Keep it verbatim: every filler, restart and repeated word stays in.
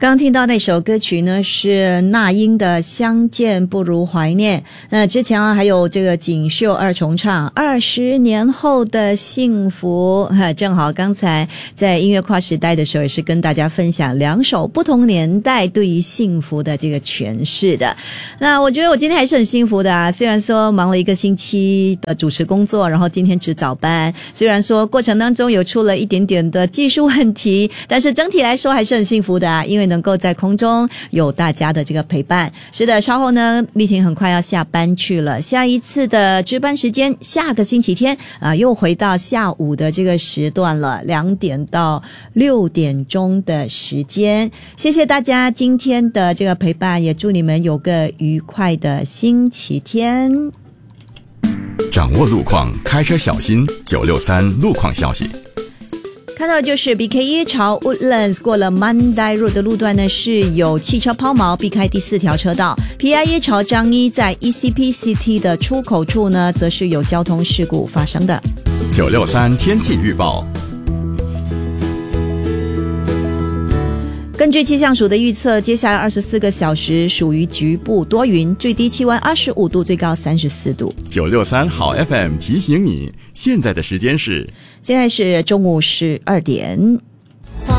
刚听到那首歌曲呢是那英的《相见不如怀念》，那之前啊还有这个锦绣二重唱二十年后的幸福，正好刚才在音乐跨时代的时候也是跟大家分享两首不同年代对于幸福的这个诠释的。那我觉得我今天还是很幸福的啊，虽然说忙了一个星期的主持工作，然后今天值早班，虽然说过程当中有出了一点点的技术问题，但是整体来说还是很幸福的啊，因为能够在空中有大家的这个陪伴。是的，稍后呢丽婷很快要下班去了，下一次的值班时间下个星期天啊，又回到下午的这个时段了，两点到六点钟的时间。谢谢大家今天的这个陪伴，也祝你们有个愉快的星期天。 掌握路况，开车小心。九六三路况消息。 看到的就是 B K 一 朝 Woodlands 过了 Mandai Road 的路段呢是有汽车抛锚，避开第四条车道。 P I 一 朝张一在 E C P C T 的出口处呢则是有交通事故发生的。 九六三天气预报。 根据气象署的预测，接下来二十四个小时属于局部多云，最低气温二十五度，最高三十四度。 九六三好 F M 提醒你，现在的时间是现在是中午十二点。